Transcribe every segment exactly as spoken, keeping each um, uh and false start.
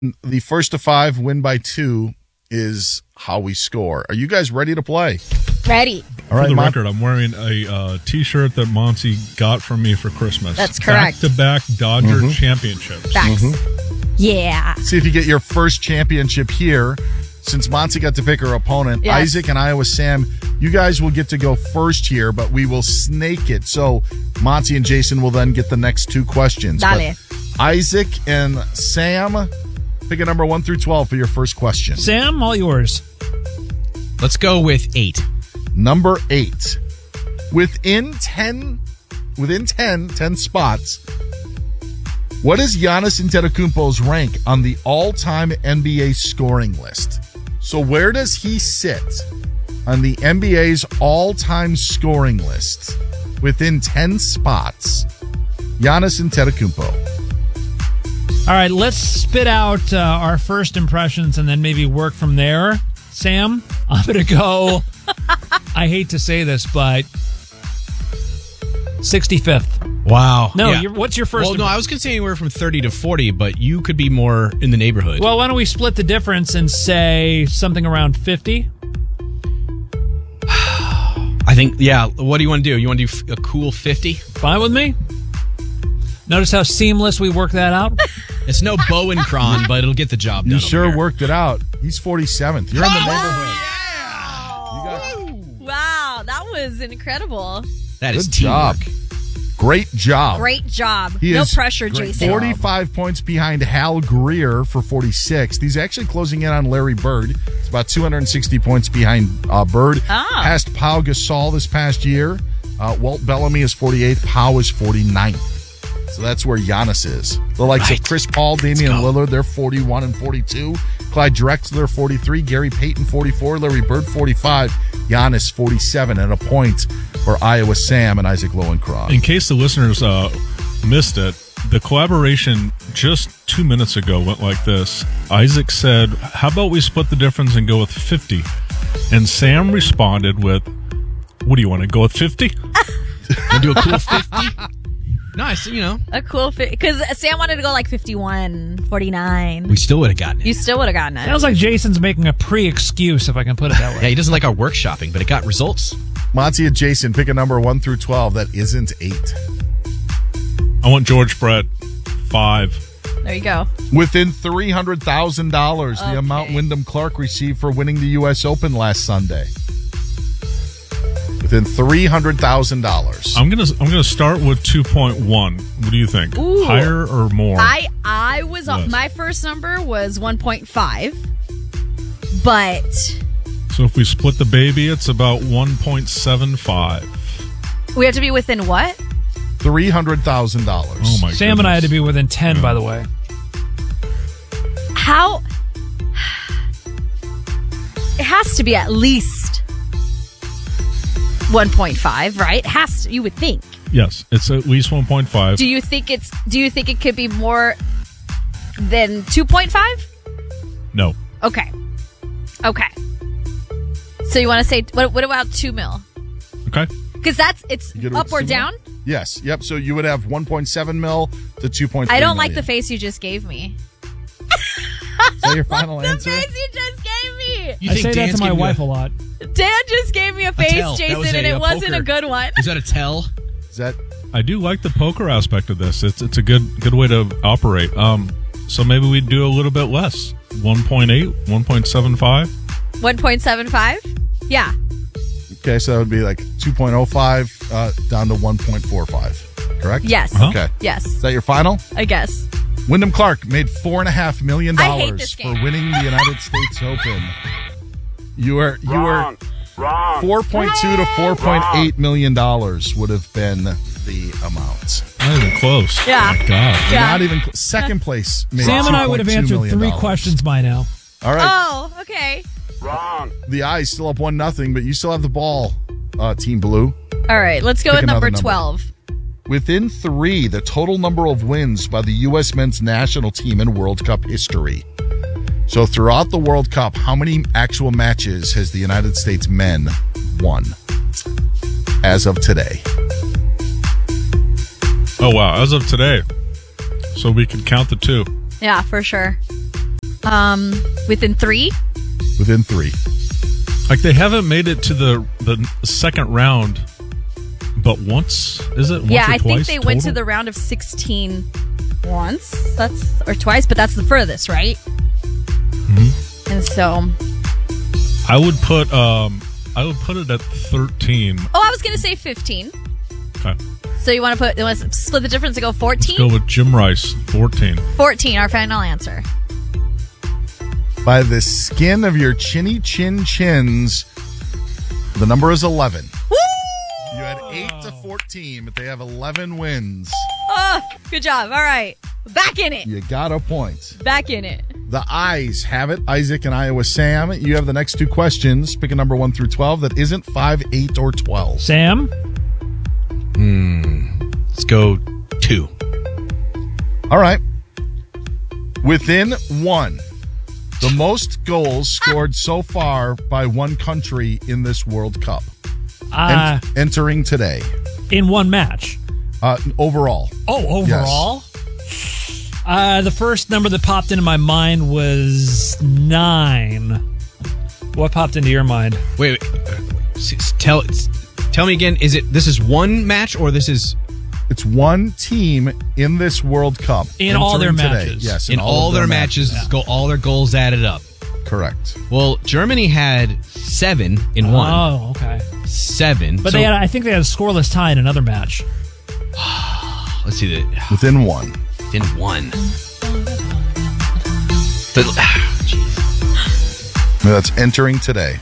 The first to five win by two is how we score. Are you guys ready to play? Ready. All right, for the Mon- record, I'm wearing a uh, T-shirt that Monty got from me for Christmas. That's correct. Back-to-back Dodger Mm-hmm. championships. Facts. Mm-hmm. Yeah. See if you get your first championship here. Since Monty got to pick her opponent, Yes. Isaac and Iowa Sam, you guys will get to go first here, but we will snake it. So Monty and Jason will then get the next two questions. Dale. But Isaac and Sam, pick a number one through twelve for your first question. Sam, all yours. Let's go with eight. Number eight. Within ten, within ten, ten spots, what is Giannis Antetokounmpo's rank on the all-time N B A scoring list? So where does he sit on the N B A's all-time scoring list? Within ten spots, Giannis Antetokounmpo. All right, let's spit out uh, our first impressions and then maybe work from there. Sam, I'm going to go, I hate to say this, but sixty-fifth. Wow. No, Yeah. you're, what's your first Well, no, impre- I was going to say anywhere from thirty to forty, but you could be more in the neighborhood. Well, why don't we split the difference and say something around fifty? I think, yeah, what do you want to do? You want to do f- a cool fifty? Fine with me. Notice how seamless we work that out? It's no Bowen Cron, but it'll get the job done. You over sure here. worked it out. He's forty-seventh. You're in the neighborhood. Wow, that was incredible. That is Good job. teamwork. Great job. Great job. He no is pressure, great. Jason. forty-five points behind Hal Greer for forty-six. He's actually closing in on Larry Bird. It's about two hundred sixty points behind uh, Bird. Ah. Passed Pau Gasol this past year. Uh, Walt Bellamy is forty-eighth. Pau is forty-ninth. So that's where Giannis is. The likes Right. of Chris Paul, Damian go. Lillard, they're forty-one and forty-two. Clyde Drexler, forty-three. Gary Payton, forty-four. Larry Bird, forty-five. Giannis, forty-seven, and a point for Iowa Sam and Isaac Lowenkron. In case the listeners uh, missed it, the collaboration just two minutes ago went like this. Isaac said, how about we split the difference and go with fifty? And Sam responded with, what do you want to go with fifty? Want to do a cool fifty? Nice, you know. A cool fit. Because Sam wanted to go like fifty-one, forty-nine. We still would have gotten it. You still would have gotten it. Sounds like Jason's making a pre-excuse, if I can put it that Yeah, way. he doesn't like our workshopping, but it got results. Monty and Jason, pick a number one through twelve that isn't eight. I want George Brett, five. There you go. Within three hundred thousand dollars, the Okay. amount Wyndham Clark received for winning the U S Open last Sunday. Within three hundred thousand dollars. I'm gonna I'm gonna start with two point one. What do you think? Ooh. Higher or more? I I was Yes. my first number was one point five, but So if we split the baby, it's about one point seven five. we have to be within what? three hundred thousand dollars. Oh my! Sam and I had to goodness. be within ten, by the way. How? It has to be at least one point five, right? It has to, you would think. Yes, it's at least one point five. Do you think it's? Do you think it could be more than two point five? No, Okay. Okay. So you want to say what? What about two mil? okay. Because that's it's You good up with or two mil? down. Yes. Yep. So you would have one point seven mil to two point three I don't like the million. face you just gave me. Is that your final The answer? face you just gave me. You I say that Dan's to my giving you wife a lot. Dan just gave me a face, tell. That was Jason, a, and it uh, wasn't poker. a good one. Is that a tell? Is that I do like the poker aspect of this. It's it's a good good way to operate. Um, so maybe we do a little bit less. one point eight, one point seven five. one point seven five? Yeah. okay? So that would be like two point oh five uh, down to one point four five. Correct? Yes. Uh-huh. Okay. Yes. Is that your final? I guess. Wyndham Clark made four and a half million I hate dollars this for game. winning the United States Open. You were you Wrong. were Wrong. four point two to four point eight million dollars would have been the amount. Not even close. Yeah. Oh my God. Yeah. Not even cl- second place. Made Sam and I would have two point two answered million three dollars. questions by now. All right, Oh, okay. Wrong. the Eyes still up one nothing, but you still have the ball, uh, Team Blue. All right. Let's go Pick with number another number. twelve. Within three, the total number of wins by the U S men's national team in World Cup history. So throughout the World Cup, how many actual matches has the United States men won as of today? Oh wow! As of today, so we can count the two. Yeah, for sure. Um, within three. Within three. Like they haven't made it to the the second round, but once is it? Once Yeah, or I think twice they went to total? the round of sixteen once. That's or twice, but that's the furthest, right? Mm-hmm. And so, I would put um I would put it at thirteen. oh, I was going to say fifteen. Okay. So you want to put? You want to split the difference and go Let's fourteen? go with Jim Rice, fourteen. Fourteen. Our final answer. By the skin of your chinny chin chins, the number is eleven. Woo! You had eight to fourteen, but they have eleven wins. Oh, good job. All right, back in it. You got a point. Back in it. The Eyes have it. Isaac and Iowa Sam. You have the next two questions. Pick a number one through twelve that isn't five, eight, or twelve. Sam? Let's go two. All right. Within one. The most goals scored so far by one country in this World Cup. Uh, Ent- entering today. in one match. Uh, overall. Oh, overall? Uh, the first number that popped into my mind was nine. What popped into your mind? Wait, wait. S- s- Tell s- tell me again. Is it this is one match or this is It's one team in this World Cup. In all their entering today. matches. Yes, in all, of their matches? Go all their goals added up. Correct. Well, Germany had seven in one. Oh, okay. Seven. But So, they had, I think they had a scoreless tie in another match. let's see the Within one. in one. The, jeez. That's entering today.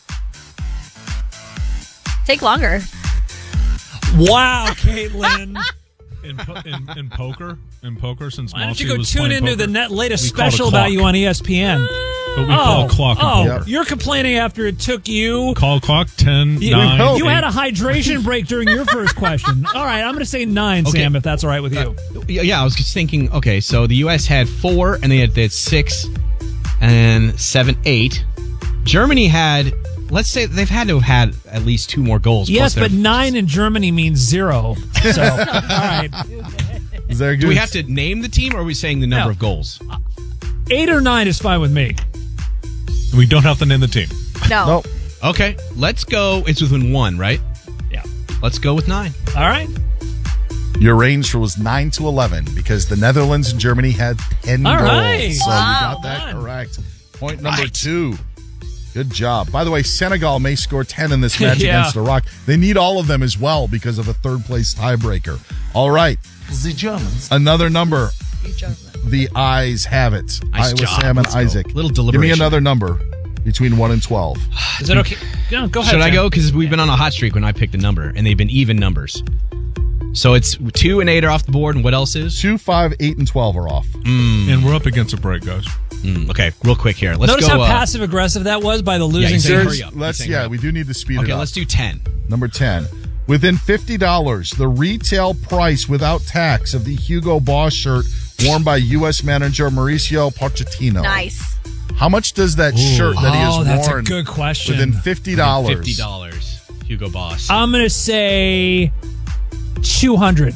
Take longer. Wow, Caitlin. In, po- in, in poker, in poker, since Why don't Monty you go was tune playing into poker, the net latest we called a special about clock. you on E S P N? But we call a clock in oh, poker. you're complaining after it took you. Call clock ten, You, nine, you had eight. a hydration break during your first question. All right, I'm going to say nine, Okay. Sam, if that's all right with you. Yeah, yeah, I was just thinking. Okay, so the U S had four, and they had, they had six, and seven, eight. Germany had. Let's say they've had to have had at least two more goals. Yes, plus but their- nine in Germany means zero. So, all right. Is there a good? Do we have to name the team, or are we saying the number No. of goals? Eight or nine is fine with me. We don't have to name the team. No. Nope. Okay, let's go. It's within one, right? Yeah. Let's go with nine. All right. Your range was nine to eleven because the Netherlands and Germany had ten All goals. right. So Wow. you got that Fun. correct. Point number two. Good job. By the way, Senegal may score ten in this match Yeah. against Iraq. They need all of them as well because of a third place tiebreaker. All right. The Germans. Another number. The Eyes have it. Nice Iowa job. Sam and Let's go. Isaac. Little Give me deliberation. another number between one and twelve. Is that okay? Yeah, go ahead. Should I Sam. go? Because we've been on a hot streak when I picked the number, and they've been even numbers. So it's two and eight are off the board, and what else is? Two, five, eight, and twelve are off. And we're up against a break, guys. Mm, okay, real quick here. Let's Notice go. how uh, passive aggressive that was by the losing he's team. saying There's- hurry up. Let's He's saying yeah, hurry up. we do need to speed Okay, it up. let's do ten. Number ten. Within fifty dollars, the retail price without tax of the Hugo Boss shirt worn by U S manager Mauricio Pochettino. Nice. How much does that shirt that he has Oh, that's a worn good question. within fifty dollars? Fifty dollars. Hugo Boss. I'm going to say two hundred.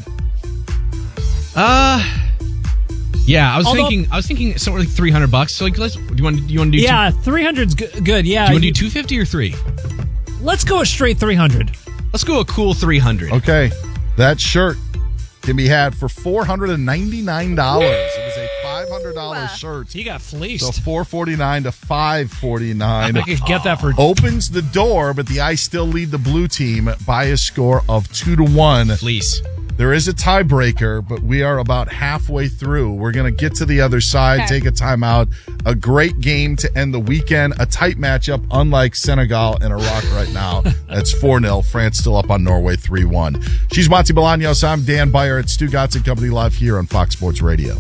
Uh yeah, I was Although- thinking. I was thinking somewhere like three hundred bucks. So like, let's. Do you want? Do you want to do? Yeah, three hundred's good. good. Yeah. Two, do you want to you- do two fifty or three? Let's go a straight three hundred. Let's go a cool three hundred. Okay. That shirt can be had for four hundred ninety-nine dollars. It is a five hundred dollars shirt. He got So fleeced. four forty-nine to five forty-nine. I could get that for. Opens the door, but the Eyes still lead the blue team by a score of two to one. Fleece. There is a tiebreaker, but we are about halfway through. We're going to get to the other side, Okay. take a timeout. A great game to end the weekend. A tight matchup, unlike Senegal and Iraq right now. That's four nil. France still up on Norway three one. She's Monty Bolaños. I'm Dan Beyer at Stu Gotts and Company live here on Fox Sports Radio.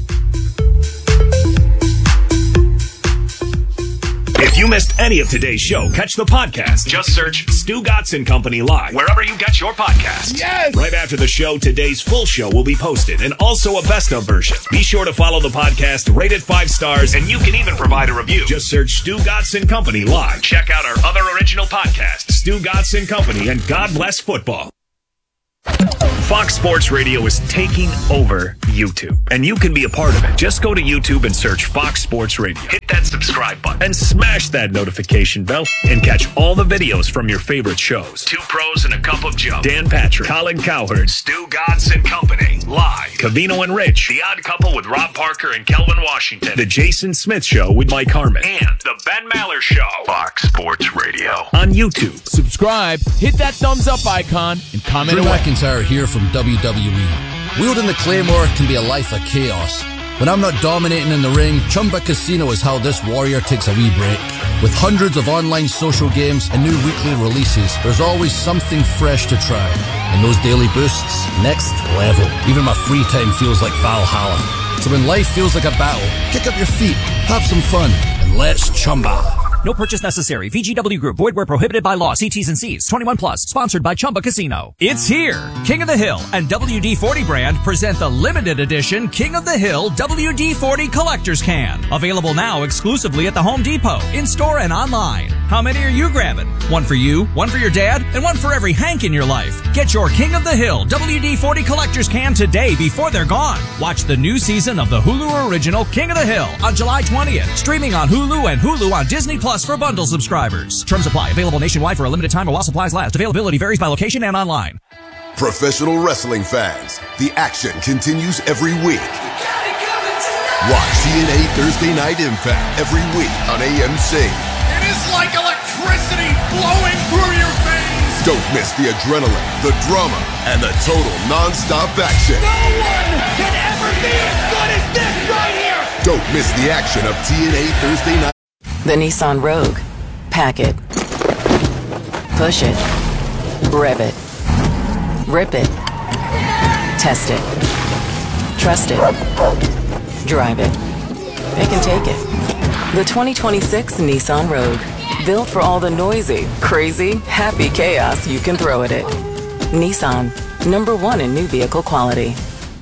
If you missed any of today's show, catch the podcast. Just search Stu Gotts and Company Live wherever you get your podcasts. Yes! Right after the show, today's full show will be posted and also a best of version. Be sure to follow the podcast, rate it five stars, and you can even provide a review. Just search Stu Gotts and Company Live. Check out our other original podcasts, Stu Gotts and Company and God Bless Football. Fox Sports Radio is taking over YouTube. And you can be a part of it. Just go to YouTube and search Fox Sports Radio. Hit that subscribe button and smash that notification bell and catch all the videos from your favorite shows. Two Pros and a Cup of Joe. Dan Patrick, Colin Cowherd, Stu Godson Company. Live. Cavino and Rich. The Odd Couple with Rob Parker and Kelvin Washington. The Jason Smith Show with Mike Harmon. And The Ben Maller Show. Fox Sports Radio. On YouTube. Subscribe, hit that thumbs up icon, and comment Drew away. McIntyre here from W W E. Wielding the Claymore can be a life of chaos. When I'm not dominating in the ring, Chumba Casino is how this warrior takes a wee break. With hundreds of online social games and new weekly releases, there's always something fresh to try. And those daily boosts, next level. Even my free time feels like Valhalla. So when life feels like a battle, kick up your feet, have some fun, and let's Chumba. No purchase necessary. V G W Group. Void where prohibited by law. See T's and C's. twenty-one plus. Sponsored by Chumba Casino. It's here. King of the Hill and W D forty brand present the limited edition King of the Hill W D forty Collector's Can. Available now exclusively at the Home Depot, in-store and online. How many are you grabbing? One for you, one for your dad, and one for every Hank in your life. Get your King of the Hill W D forty Collector's Can today before they're gone. Watch the new season of the Hulu original King of the Hill on July twentieth. Streaming on Hulu and Hulu on Disney Plus for bundle subscribers. Terms apply. Available nationwide for a limited time or while supplies last. Availability varies by location and online. Professional wrestling fans, the action continues every week. Watch T N A Thursday Night Impact every week on A M C. It is like electricity flowing through your veins. Don't miss the adrenaline, the drama, and the total non-stop action. No one can ever be as good as this right here. Don't miss the action of T N A Thursday Night. The Nissan Rogue. Pack it. Push it. Rev it. Rip it. Test it. Trust it. Drive it. They can take it. The twenty twenty-six Nissan Rogue. Built for all the noisy, crazy, happy chaos you can throw at it. Nissan. Number one in new vehicle quality.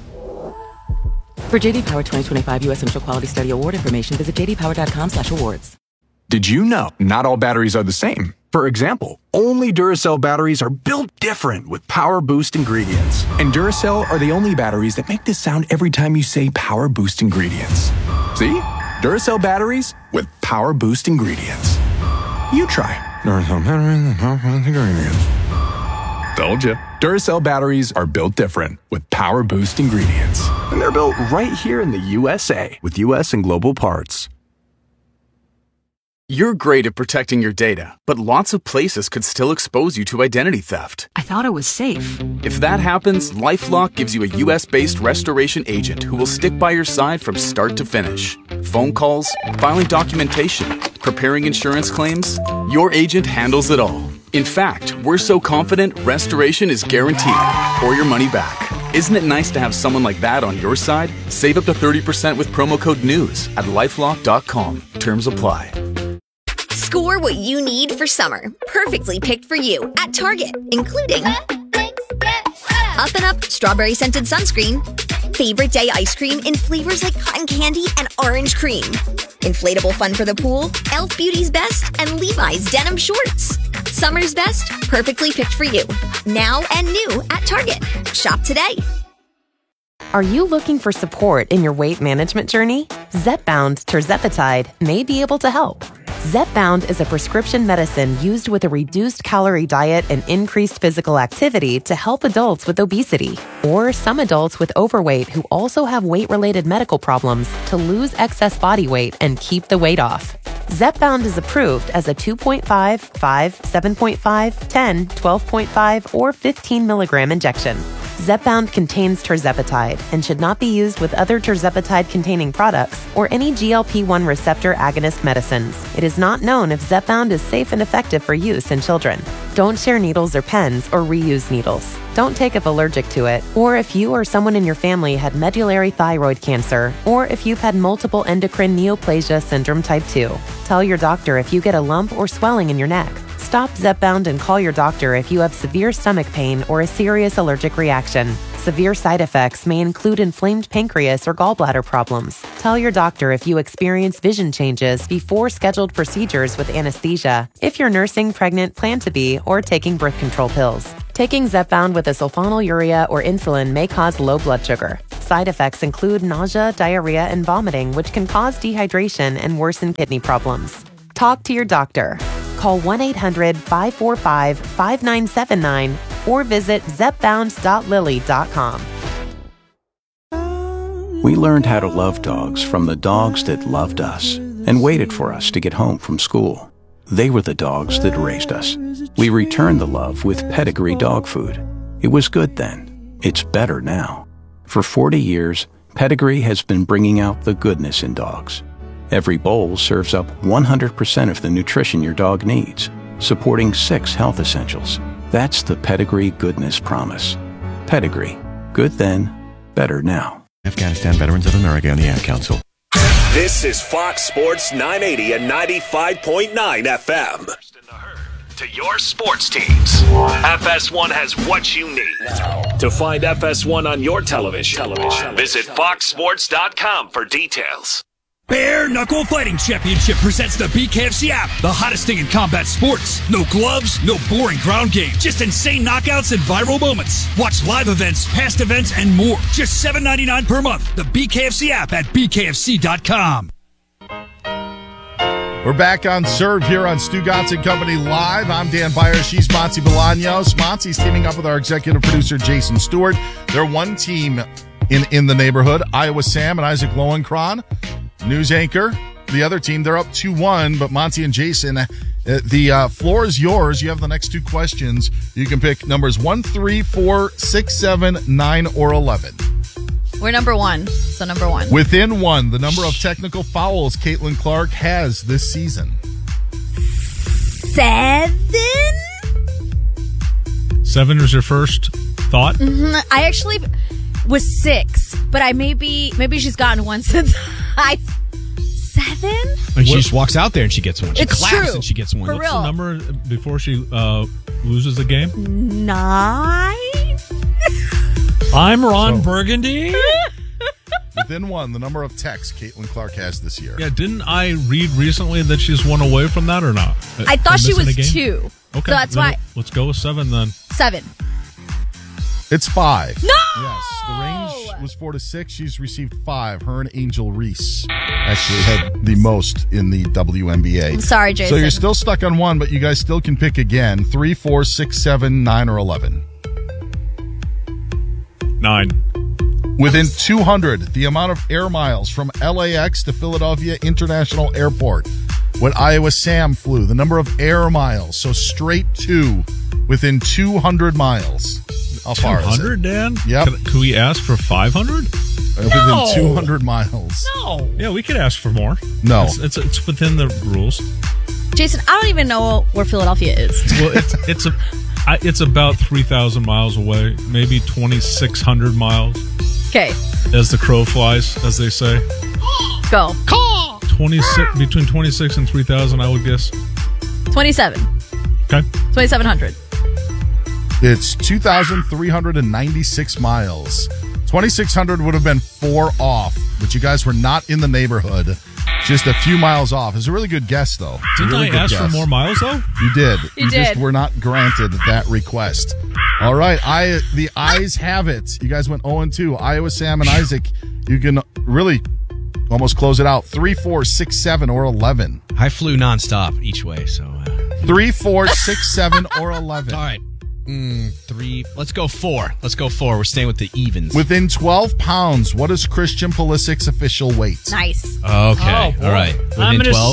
For J D Power twenty twenty-five U S Central Quality Study Award information, visit j d power dot com slash awards. Did you know not all batteries are the same? For example, only Duracell batteries are built different with Power Boost ingredients. And Duracell are the only batteries that make this sound every time you say Power Boost ingredients. See? Duracell batteries with Power Boost ingredients. You try. Duracell batteries with Power Boost ingredients. Told you. Duracell batteries are built different with Power Boost ingredients. And they're built right here in the U S A with U S and global parts. You're great at protecting your data, but lots of places could still expose you to identity theft. I thought it was safe. If that happens, LifeLock gives you a U S-based restoration agent who will stick by your side from start to finish. Phone calls, filing documentation, preparing insurance claims, your agent handles it all. In fact, we're so confident restoration is guaranteed or your money back. Isn't it nice to have someone like that on your side? Save up to thirty percent with promo code NEWS at lifelock dot com. Terms apply. Score what you need for summer. Perfectly picked for you at Target, including Up and Up strawberry scented sunscreen, favorite day ice cream in flavors like cotton candy and orange cream, inflatable fun for the pool, Elf Beauty's Best, and Levi's denim shorts. Summer's best, perfectly picked for you. Now and new at Target. Shop today. Are you looking for support in your weight management journey? Zepbound Tirzepatide may be able to help. Zepbound is a prescription medicine used with a reduced calorie diet and increased physical activity to help adults with obesity, or some adults with overweight who also have weight-related medical problems to lose excess body weight and keep the weight off. Zepbound is approved as a two point five, five, seven point five, ten, twelve point five, or fifteen milligram injection. Zepbound contains tirzepatide and should not be used with other tirzepatide-containing products or any G L P one receptor agonist medicines. It is not known if Zepbound is safe and effective for use in children. Don't share needles or pens or reuse needles. Don't take if allergic to it, or if you or someone in your family had medullary thyroid cancer, or if you've had multiple endocrine neoplasia syndrome type two. Tell your doctor if you get a lump or swelling in your neck. Stop Zepbound and call your doctor if you have severe stomach pain or a serious allergic reaction. Severe side effects may include inflamed pancreas or gallbladder problems. Tell your doctor if you experience vision changes before scheduled procedures with anesthesia, if you're nursing, pregnant, plan to be, or taking birth control pills. Taking Zepbound with a sulfonylurea or insulin may cause low blood sugar. side effects include nausea, diarrhea, and vomiting, which can cause dehydration and worsen kidney problems. Talk to your doctor. Call one eight hundred five four five five nine seven nine or visit zepbound dot lilly dot com. We learned how to love dogs from the dogs that loved us and waited for us to get home from school. They were the dogs that raised us. We returned the love with Pedigree dog food. It was good then. It's better now. For forty years, Pedigree has been bringing out the goodness in dogs. Every bowl serves up one hundred percent of the nutrition your dog needs, supporting six health essentials. That's the Pedigree Goodness Promise. Pedigree. Good then, better now. Afghanistan Veterans of America and the Ad Council. This is Fox Sports nine eighty and ninety-five point nine F M. To your sports teams, F S one has what you need. To find F S one on your television, television. visit fox sports dot com for details. Bare Knuckle Fighting Championship presents the B K F C app, the hottest thing in combat sports. No gloves, no boring ground game, just insane knockouts and viral moments. Watch live events, past events, and more. Just seven ninety-nine per month. The B K F C app at b k f c dot com. We're back on Serve here on Stu Gatz and Company Live. I'm Dan Byer. She's Monty Bolaños. Monty's teaming up with our executive producer, Jason Stewart. They're one team in, in the neighborhood. Iowa Sam and Isaac Lowenkron. News anchor, the other team, they're up two one, but Monty and Jason, uh, the uh, floor is yours. You have the next two questions. You can pick numbers one, three, four, six, seven, nine, or eleven. We're number one, so number one. Within one, the number of technical fouls Caitlin Clark has this season. Seven? Seven was your first thought? Mm-hmm. I actually was six, but I maybe maybe she's gotten one since I seven. And she just walks out there and she gets one. She It's claps true. and she gets one. For What's real. the number before she uh, loses the game? Nine. I'm Ron Burgundy. Within one, the number of techs Caitlin Clark has this year. Yeah, didn't I read recently that she's one away from that or not? I thought she From missing was a game? two. Okay, So that's then why let's go with seven then. seven. It's five. No! Yes, the range was four to six. She's received five. Her and Angel Reese actually had the most in the W N B A. I'm sorry, Jason. So you're still stuck on one, but you guys still can pick again. Three, four, six, seven, nine, or eleven. Nine. Within two hundred, the amount of air miles from L A X to Philadelphia International Airport. What Iowa Sam flew, the number of air miles. So straight to within two hundred miles. How far two hundred, is it? Dan? Yep. Could, could we ask for five hundred? Within two hundred miles. No. Yeah, we could ask for more. No. It's, it's, it's within the rules. Jason, I don't even know where Philadelphia is. Well, it's it's a I, it's about three thousand miles away, maybe twenty-six hundred miles. Okay. As the crow flies, as they say. Go. twenty-six between twenty-six and three thousand, I would guess. twenty-seven. Okay. twenty-seven hundred. It's two thousand three hundred ninety-six miles. twenty-six hundred would have been four off, but you guys were not in the neighborhood. Just a few miles off. It's a really good guess, though. It's a Didn't really I good ask guess. for more miles, though? You did. You just did. were not granted that request. All right. I the eyes have it. You guys went oh and two. Iowa Sam and Isaac, you can really almost close it out. Three, four, six, seven, or eleven. I flew nonstop each way, so. Uh, Three, four, six, seven, or eleven. all right. Mm, three. Let's go four. Let's go four. We're staying with the evens. Within twelve pounds, what is Christian Pulisic's official weight? Nice. Okay. Oh, boy. all right. I'm Within gonna twelve.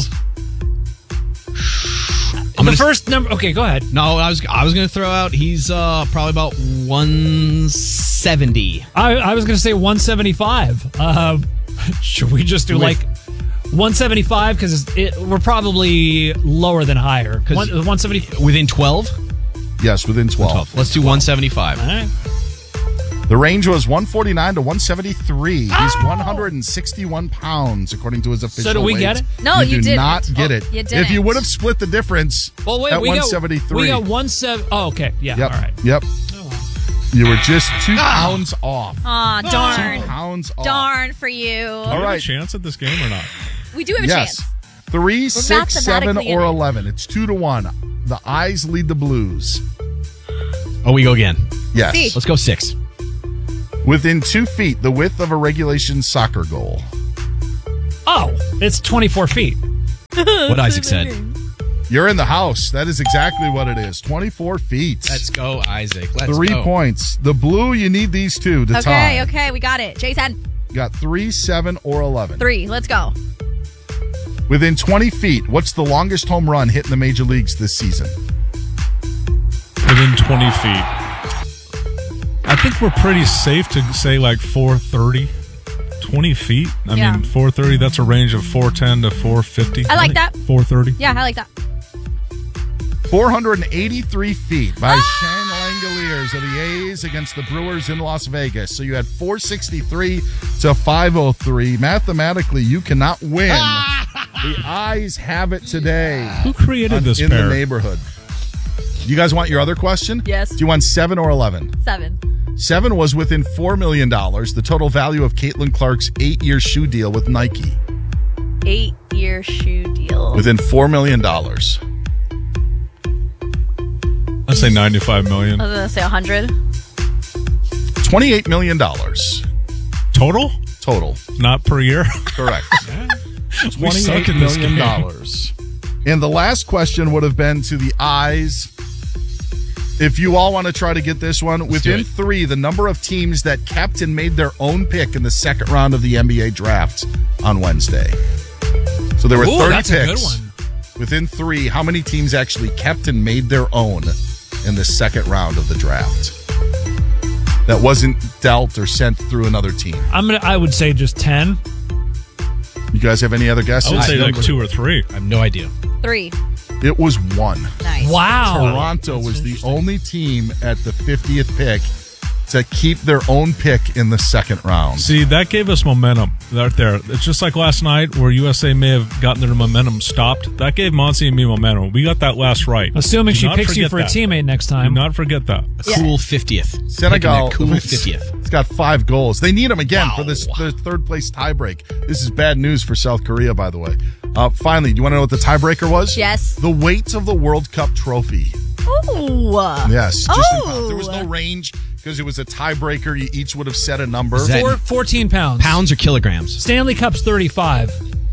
s- I'm the gonna s- first number. Okay, go ahead. No, I was I was gonna throw out. He's uh probably about one seventy. I, I was going to say one seventy-five. Uh, should we just do Wait. like one seventy-five? Because it, we're probably lower than higher. One, one seventy. Within twelve. Yes, within twelve. Let's do one seventy-five. All right. The range was one forty-nine to one seventy-three. He's Oh! one hundred sixty-one pounds, according to his official do we weight. get it? No, you do didn't. not get Oh, it. you If didn't. you would have split the difference Well, wait. at we one got seventy-three. We got one seven. Oh, okay. Yeah. Yep. All right. Yep. Oh, You were just two pounds off. Aw, darn. Two pounds off. Darn for you. Do we All have right. a chance at this game or not? We do have a Yes. chance. Three, six, seven, mathematically or in it. eleven. It's two to one. The eyes lead the blues. Oh, we go again. Yes. See. Let's go six. Within two feet, the width of a regulation soccer goal. Oh, it's twenty-four feet. What Isaac said. You're in the house. That is exactly what it is. twenty-four feet. Let's go, Isaac. Let's Three go. points. The blue, you need these two to Okay, tie. okay, we got it. Jason, Got three, seven, or eleven. three. Let's go. Within twenty feet, what's the longest home run hit in the major leagues this season? Within twenty feet. I think we're pretty safe to say like four thirty. twenty feet? I Yeah. mean, four thirty, that's a range of four ten to four fifty. I like that. four thirty. Yeah, I like that. four hundred eighty-three feet by Shane Langoliers of the A's against the Brewers in Las Vegas. So you had four sixty-three to five oh three. Mathematically, you cannot win. The Eyes have it today. Who created on- this in pair? the neighborhood? You guys want your other question? Yes. Do you want seven or eleven? Seven. Seven was within four million dollars, the total value of Caitlin Clark's eight-year shoe deal with Nike. Eight-year shoe deal. Within four million dollars. I'd say ninety-five million. I was going to say one hundred. twenty-eight million dollars. Total? Total. Not per year? Correct. We suck twenty-eight at this million game. dollars. And the last question would have been to the Eyes. If you all want to try to get this one, Let's within do it. three, the number of teams that kept and made their own pick in the second round of the N B A draft on Wednesday. So there were Ooh, thirty that's a picks. good one. Within three, how many teams actually kept and made their own in the second round of the draft? That wasn't dealt or sent through another team. I'm gonna. I would say just ten. You guys have any other guesses? I would say I like two or three. I have no idea. Three. It was one. Nice. Wow. Toronto was the only team at the fiftieth pick to keep their own pick in the second round. See, that gave us momentum right there. It's just like last night where U S A may have gotten their momentum stopped. That gave Monty and me momentum. We got that last right. Assuming Do she not picks you forget for a that. teammate next Do time. not forget that. A cool fiftieth. Senegal, Picking a cool it's- fiftieth. It's got five goals. They need them again for this the third place tiebreak. This is bad news for South Korea, by the way. Uh, finally, do you want to know what the tiebreaker was? Yes. The weight of the World Cup trophy. Ooh. Yes. Just in Oh. pounds. There was no range because it was a tiebreaker. You each would have said a number. Is that- Four, fourteen pounds. Pounds or kilograms? Stanley Cup's thirty-five.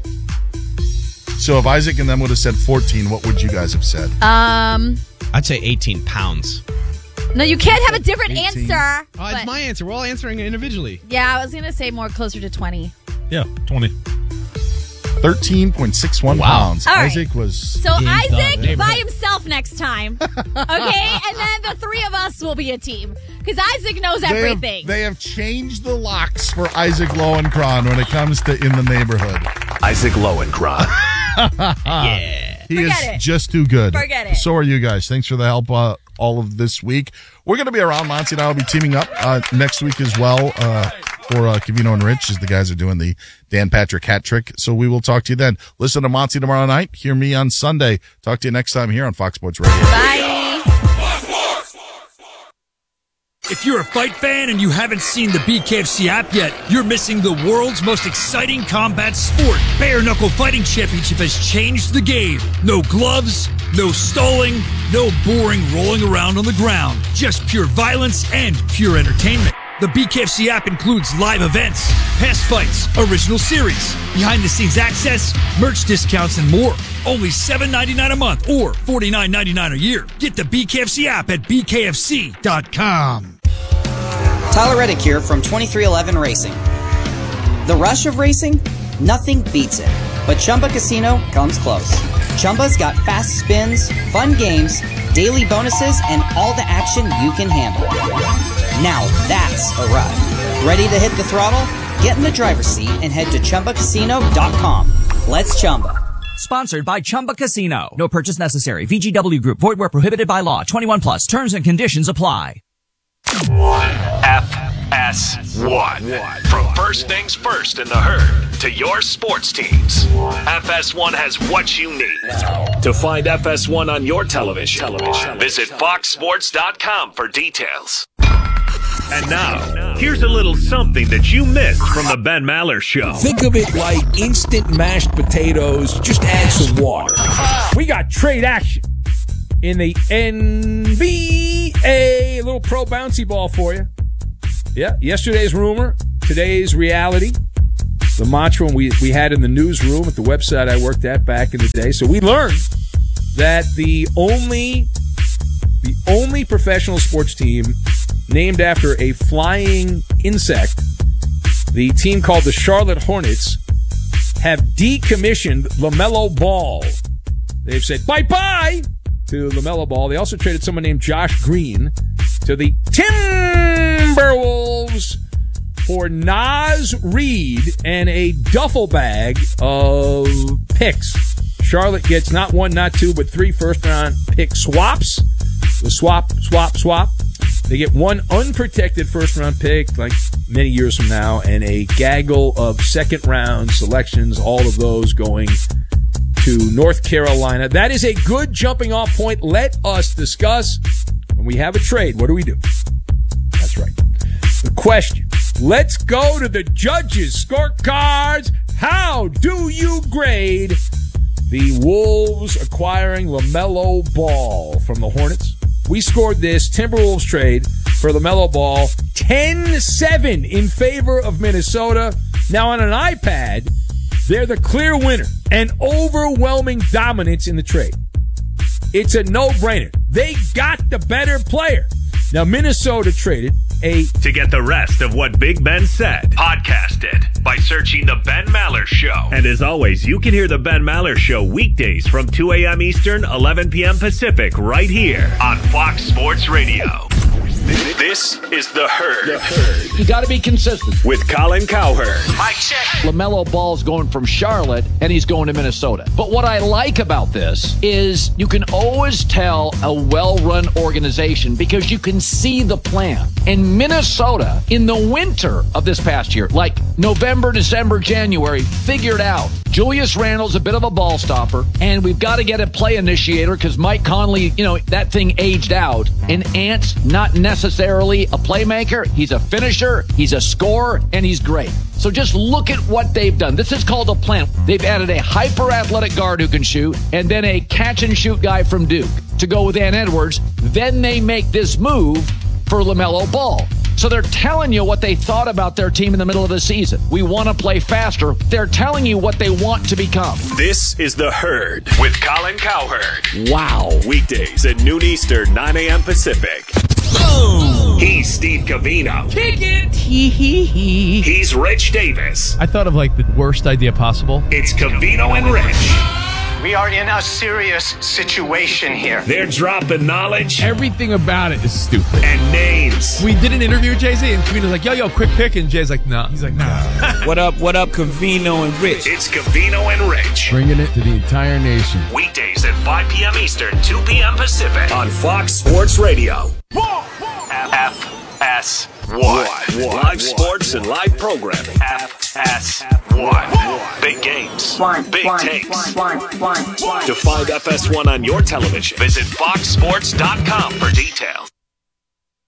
So if Isaac and them would have said fourteen, what would you guys have said? Um. I'd say eighteen pounds. No, you can't have a different eighteen. answer. Oh, it's but- my answer. We're all answering it individually. Yeah, I was going to say more closer to twenty. Yeah, twenty. thirteen point six one Wow. pounds. All right. Isaac was... So In the Isaac by neighborhood. himself next time. Okay? And then the three of us will be a team. Because Isaac knows They have, everything. they have changed the locks for Isaac Lowenkron when it comes to In the Neighborhood. Isaac Lowenkron. Yeah. He Forget is it. just too good. Forget it. So are you guys. Thanks for the help uh, all of this week. We're going to be around. Monty and I will be teaming up uh, next week as well uh, for uh, Cavino and Rich as the guys are doing the Dan Patrick hat trick. So we will talk to you then. Listen to Monty tomorrow night. Hear me on Sunday. Talk to you next time here on Fox Sports Radio. Bye. If you're a fight fan and you haven't seen the B K F C app yet, you're missing the world's most exciting combat sport. Bare Knuckle Fighting Championship has changed the game. No gloves, no stalling, no boring rolling around on the ground. Just pure violence and pure entertainment. The B K F C app includes live events, past fights, original series, behind-the-scenes access, merch discounts, and more. Only seven ninety-nine a month or forty-nine ninety-nine a year. Get the B K F C app at B K F C dot com. Tyler Reddick here from twenty-three eleven Racing. The rush of racing? Nothing beats it. But Chumba Casino comes close. Chumba's got fast spins, fun games, daily bonuses, and all the action you can handle. Now that's a ride. Ready to hit the throttle? Get in the driver's seat and head to Chumba Casino dot com. Let's Chumba. Sponsored by Chumba Casino. No purchase necessary. V G W Group. Void where prohibited by law. twenty-one plus. Terms and conditions apply. F S one. From first things first in the herd to your sports teams. F S one has what you need. To find F S one on your television, visit fox sports dot com for details. And now, here's a little something that you missed from the Ben Maller Show. Think of it like instant mashed potatoes, just add some water. We got trade action in the N B A. A little pro bouncy ball for you. Yeah, yesterday's rumor, today's reality. The mantra we, we had in the newsroom at the website I worked at back in the day. So we learned that the only the only professional sports team named after a flying insect, the team called the Charlotte Hornets, have decommissioned LaMelo Ball. They've said bye-bye to LaMelo Ball. They also traded someone named Josh Green to the Timberwolves for Naz Reid and a duffel bag of picks. Charlotte gets not one, not two, but three first-round pick swaps. The swap, swap, swap. They get one unprotected first-round pick, like many years from now, and a gaggle of second-round selections, all of those going to North Carolina. That is a good jumping-off point. Let us discuss when we have a trade. What do we do? That's right. The question. Let's go to the judges' scorecards. How do you grade the Wolves acquiring LaMelo Ball from the Hornets? We scored this Timberwolves trade for LaMelo Ball ten seven in favor of Minnesota. Now on an iPad, they're the clear winner and overwhelming dominance in the trade. It's a no-brainer. They got the better player. Now Minnesota traded a... To get the rest of what Big Ben said, podcast it by searching The Ben Maller Show. And as always, you can hear The Ben Maller Show weekdays from two a.m. Eastern, eleven p.m. Pacific, right here on Fox Sports Radio. This is The Herd. The Herd. You got to be consistent. With Colin Cowherd. Mike check. LaMelo Ball's going from Charlotte, and he's going to Minnesota. But what I like about this is you can always tell a well-run organization because you can see the plan. And Minnesota, in the winter of this past year, like November, December, January, figured out Julius Randle's a bit of a ball stopper, and we've got to get a play initiator because Mike Conley, you know, that thing aged out. And Ant's not necessarily a playmaker. He's a finisher, he's a scorer, and he's great. So just look at what they've done. This is called a plan. They've added a hyper-athletic guard who can shoot, and then a catch-and-shoot guy from Duke to go with Ant Edwards. Then they make this move for LaMelo Ball. So they're telling you what they thought about their team in the middle of the season. We want to play faster. They're telling you what they want to become. This is The Herd with Colin Cowherd. Wow. Weekdays at noon Eastern, nine a.m. Pacific. Boom! He's Steve Covino. Kick it! Hee hee hee. He's Rich Davis. I thought of like the worst idea possible. It's Covino and Rich. We are in a serious situation here. They're dropping knowledge. Everything about it is stupid. And names. We did an interview with Jay-Z, and Covino's like, yo, yo, quick pick. And Jay's like, nah. He's like, nah. What up, what up, Covino and Rich? It's Covino and Rich. Bringing it to the entire nation. Weekdays at five p.m. Eastern, two p.m. Pacific. On Fox Sports Radio. F S one. Live sports and live programming. F S one. Big games. Big takes. To find F S one on your television, visit fox sports dot com for details.